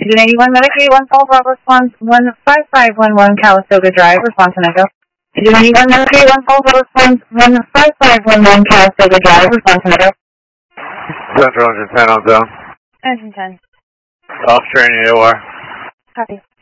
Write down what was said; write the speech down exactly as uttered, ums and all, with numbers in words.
Agent eighty-one Medicaid, one call, Bravo response, one five five one one Calistoga Drive, response and echo. Agent eighty-one Medicaid, one call, Bravo response, one five five one one Calistoga Drive, response and echo. Central Engine ten on zone. Engine ten. Off train A O R. Copy.